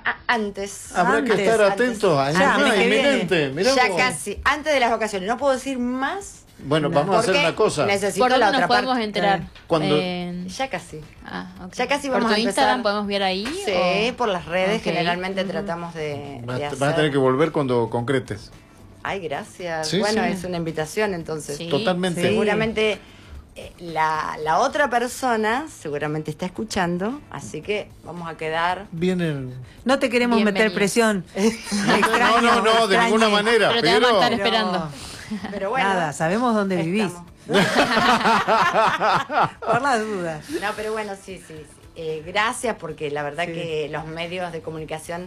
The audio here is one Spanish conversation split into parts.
Antes. Habrá que estar atentos a inminente. Mirá ya vos. casi, antes de las vacaciones. No puedo decir más. Bueno, vamos a hacer una cosa. Necesito ¿Por dónde la nos otra podemos parte. enterar? Cuando- Ya casi. Okay. Ya casi ¿Por vamos tu a empezar. Instagram podemos ver ahí? Sí, por las redes Ok. generalmente tratamos de hacer. Vas a tener que volver cuando concretes. Ay, gracias. Sí, bueno, sí. es una invitación entonces. Sí. Totalmente. Seguramente la otra persona seguramente está escuchando, así que vamos a quedar. Vienen. No te queremos meter Bienvenidos. presión. No, de ninguna manera. Pero te vamos a estar Pero esperando. Pero bueno. Nada, sabemos dónde vivís. estamos. Por las dudas. No, pero bueno, sí. Gracias porque la verdad Sí. que los medios de comunicación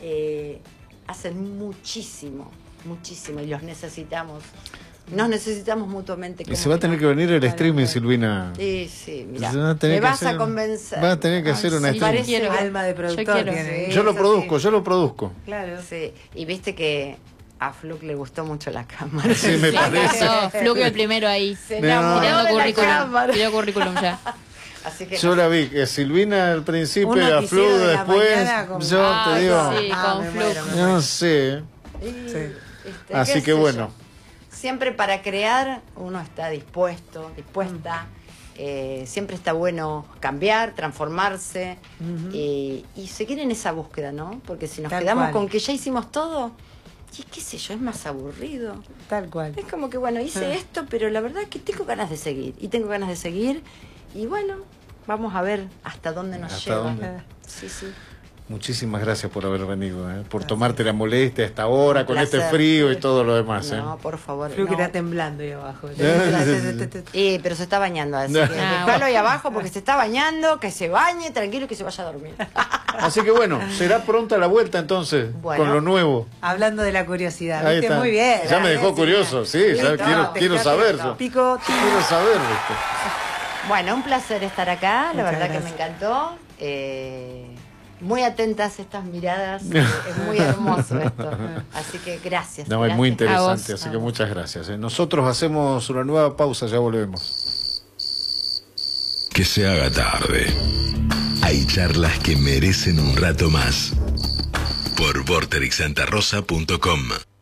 hacen muchísimo y los necesitamos. Nos necesitamos mutuamente. Y se va a tener que venir el streaming, Silvina. Sí, mira. Se va a tener Me que vas hacer a convencer. Va a tener que hacer una sí, streaming. quiero. Alma de productor quiero. tiene. Yo lo eso produzco, sí. yo lo produzco. Claro. Sí, y viste que a Fluke le gustó mucho la cámara. Sí, me parece. Eso, Fluke el primero ahí. Se No. enamoró Tirando de la currículum. cámara. Tiró currículum ya. Así que Yo la vi, que Silvina al principio, Un a noticiero Flu de la después. mañana con- Yo Ah, te digo, sí, con me Fluke. muero, me no muero. sé. Sí. Así qué que sé bueno. yo. Siempre para crear uno está dispuesta. Siempre está bueno cambiar, transformarse y seguir en esa búsqueda, ¿no? Porque si nos Tal quedamos cual. con que ya hicimos todo, y qué sé yo, es más aburrido. Tal cual. Es como que, bueno, hice esto, pero la verdad es que tengo ganas de seguir. Y bueno, vamos a ver hasta dónde nos ¿Hasta lleva. dónde? Sí. Muchísimas gracias por haber venido, por tomarte la molestia hasta ahora, con este placer. frío y todo lo demás. No, por favor. Creo que no. está temblando ahí abajo. Pero se está bañando, así que Ah, dejalo bueno. ahí abajo porque se está bañando, que se bañe tranquilo y que se vaya a dormir. Así que bueno, será pronta la vuelta entonces, Bueno. con lo nuevo. Hablando de la curiosidad. Ahí ¿Viste? está. Muy bien. Ya me dejó Sí. curioso, sí, ya no, quiero saber. Yo. Pico. Quiero saber, ¿viste? Bueno, un placer estar acá, la Muchas verdad gracias. que me encantó. Muy atentas estas miradas, es muy hermoso esto. Así que gracias. No, es muy gracias. A interesante, vos. así que muchas gracias. Nosotros hacemos una nueva pausa, ya volvemos. Que se haga tarde. Hay charlas que merecen un rato más. Por vorterixsantarosa.com.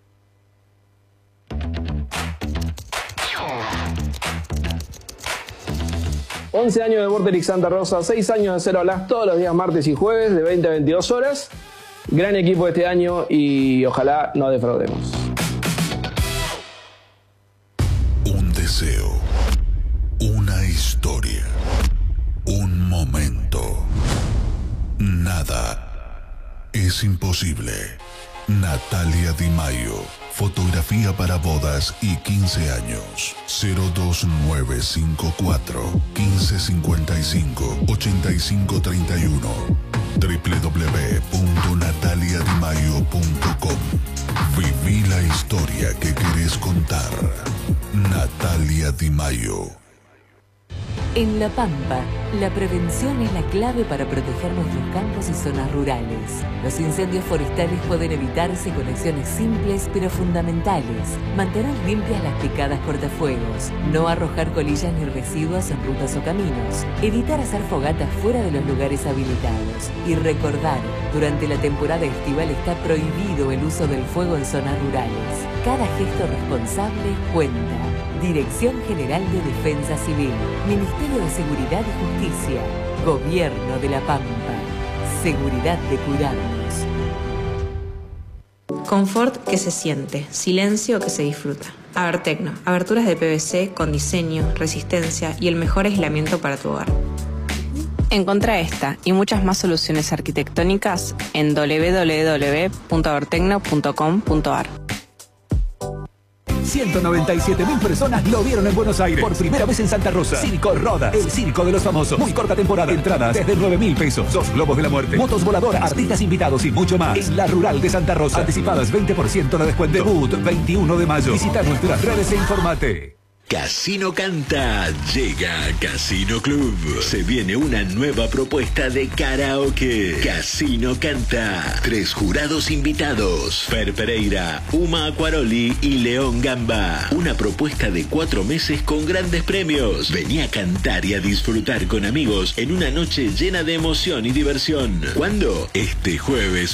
11 años de Vorterix Santa Rosa, 6 años de Cero Hablas todos los días martes y jueves de 20 a 22 horas. Gran equipo este año y ojalá no defraudemos. Un deseo. Una historia. Un momento. Nada es imposible. Natalia Di Maio. Fotografía para bodas y 15 años. 02954 1555 8531 www.nataliadimaio.com. Viví la historia que querés contar. Natalia Di Maio. En La Pampa, la prevención es la clave para proteger nuestros campos y zonas rurales. Los incendios forestales pueden evitarse con acciones simples pero fundamentales. Mantener limpias las picadas cortafuegos, no arrojar colillas ni residuos en rutas o caminos, evitar hacer fogatas fuera de los lugares habilitados y recordar, durante la temporada estival está prohibido el uso del fuego en zonas rurales. Cada gesto responsable cuenta. Dirección General de Defensa Civil, Ministerio de Seguridad y Justicia, Gobierno de La Pampa. Seguridad de cuidarnos. Confort que se siente, silencio que se disfruta. Abertecno, aberturas de PVC con diseño, resistencia y el mejor aislamiento para tu hogar. Encontrá esta y muchas más soluciones arquitectónicas en www.abertecno.com.ar. 197.000 personas lo vieron en Buenos Aires. Por primera vez en Santa Rosa. Circo Rodas, el circo de los famosos. Muy corta temporada. Entradas desde 9.000 pesos. 2 globos de la muerte. Motos voladoras, artistas invitados y mucho más. En la Rural de Santa Rosa. Anticipadas 20% de descuento. Debut 21 de mayo. Visita nuestras redes e informate. Casino Canta llega a Casino Club. Se viene una nueva propuesta de karaoke. Casino Canta. 3 jurados invitados: Fer Pereira, Uma Aquaroli y León Gamba. Una propuesta de 4 meses con grandes premios. Vení a cantar y a disfrutar con amigos en una noche llena de emoción y diversión. ¿Cuándo? Este jueves